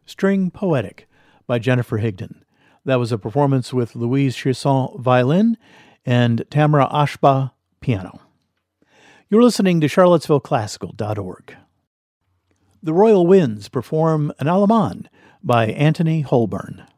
String Poetic by Jennifer Higdon. That was a performance with Louise Chiasson violin and Tamara Ashba piano. You're listening to charlottesvilleclassical.org. The Royal Winds perform an Allemande by Anthony Holborn.